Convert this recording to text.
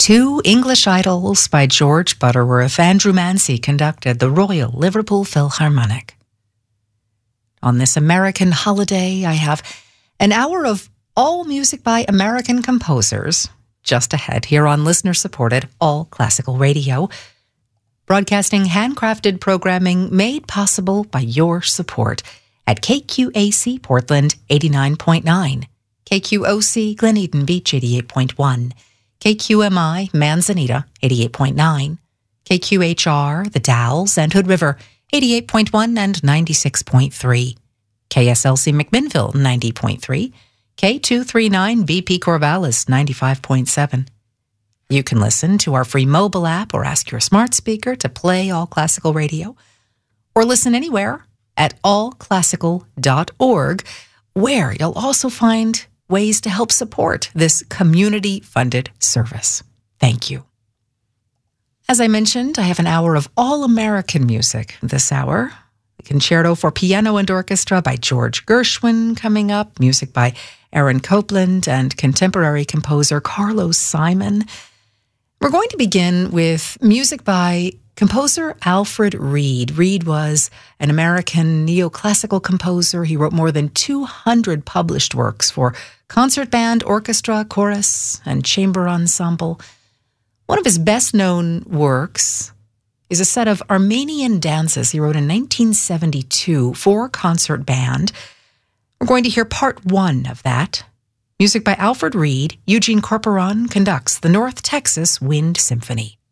Two English Idols by George Butterworth. Andrew Mancy conducted the Royal Liverpool Philharmonic. On this American holiday, I have an hour of all music by American composers just ahead here on listener-supported All Classical Radio, broadcasting handcrafted programming made possible by your support at KQAC Portland 89.9, KQOC Gleneden Beach 88.1, KQMI Manzanita 88.9, KQHR The Dalles and Hood River 88.1 and 96.3, KSLC McMinnville 90.3, K239 BP Corvallis 95.7. You can listen to our free mobile app or ask your smart speaker to play All Classical Radio, or listen anywhere at allclassical.org, where you'll also find ways to help support this community-funded service. Thank you. As I mentioned, I have an hour of all-American music this hour. The Concerto for Piano and Orchestra by George Gershwin coming up, music by Aaron Copland, and contemporary composer Carlos Simon. We're going to begin with music by composer Alfred Reed. Reed was an American neoclassical composer. He wrote more than 200 published works for concert band, orchestra, chorus, and chamber ensemble. One of his best-known works is a set of Armenian dances he wrote in 1972 for concert band. We're going to hear part one of that. Music by Alfred Reed. Eugene Corporon conducts the North Texas Wind Symphony.